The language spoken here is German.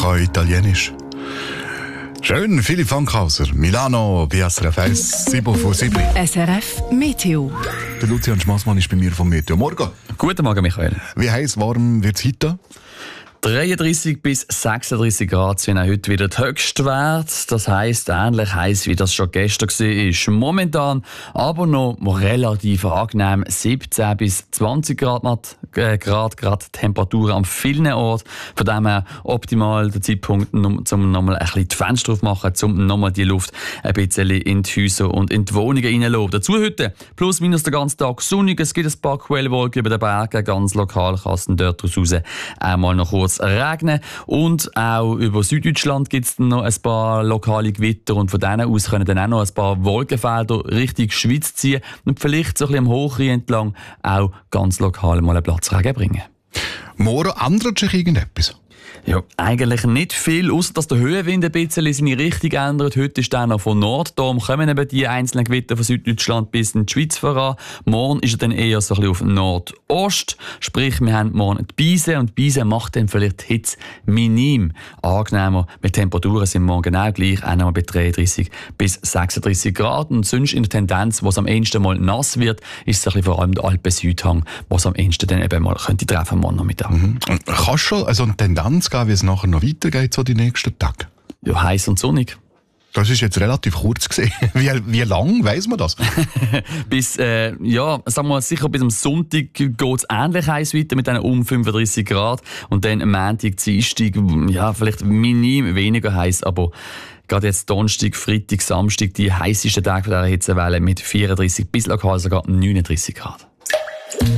kann Italienisch. Schön, Philipp Fankhauser, Milano, BSRF 1, 7 vor 7. SRF Meteo. Der Lucian Schmassmann ist bei mir vom Meteo. Morgen. Guten Morgen, Michael. Wie heiß, warm wird es heute? 33 bis 36 Grad sind auch heute wieder der Höchstwert. Das heisst, ähnlich heiß wie das schon gestern war. Momentan aber noch relativ angenehm 17 bis 20 Grad gerade Temperaturen an vielen Orten. Von dem her optimal der Zeitpunkt, um nochmal ein bisschen die Fenster aufmachen, um nochmal die Luft ein bisschen in die Häuser und in die Wohnungen reinzulassen. Dazu heute plus minus den ganzen Tag sonnig. Es gibt ein paar Quellwolken über den Bergen. Ganz lokal kann es dort raus einmal noch kurz regnen. Und auch über Süddeutschland gibt es noch ein paar lokale Gewitter und von denen aus können dann auch noch ein paar Wolkenfelder Richtung Schweiz ziehen und vielleicht so ein bisschen am Hochrhein entlang auch ganz lokal mal einen Platzregen bringen. Morgen ändert sich irgendetwas? Ja, eigentlich nicht viel, außer dass der Höhenwind ein bisschen seine Richtung ändert. Heute ist er noch von Nord, darum kommen eben die einzelnen Gewitter von Süddeutschland bis in die Schweiz voran. Morgen ist er dann eher so ein bisschen auf Nordost, sprich wir haben morgen die Beise und die Beise macht dann vielleicht die Hitze minim angenehmer. Mit Temperaturen sind morgen genau gleich, auch noch bei 33 bis 36 Grad und sonst in der Tendenz, wo es am ehesten mal nass wird, ist es ein bisschen vor allem der Alpen-Südhang, wo es am ehesten dann eben mal könnte treffen morgen Nachmittag. Und kannst du schon also eine Tendenz geben, wie es nachher noch weitergeht, so die nächsten Tage? Ja, heiß und sonnig. Das ist jetzt relativ kurz gesehen. Wie lang weiss man das? Bis, sagen wir sicher bis am Sonntag geht es ähnlich heiß weiter mit einem 35 Grad. Und dann am Montag, Dienstag, ja, vielleicht minim weniger heiß, aber gerade jetzt Donnerstag, Freitag, Samstag, die heißesten Tage von dieser Hitzewelle mit 34 bis lokal sogar 39 Grad.